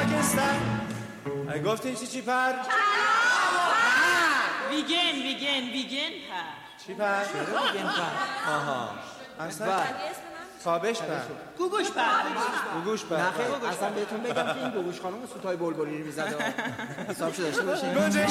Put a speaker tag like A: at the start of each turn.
A: خاکستر. گفتین چی پر؟
B: ویگن پر.
A: چی پر؟
C: ویگن پر.
A: آها اصلا تابش پر.
B: گوگوش پر.
C: نه خیلی اصلا بهتون بگم که این گوگوش خانم سوتای بلبلی میزده. حسابشو داشته باشین.
A: گنجش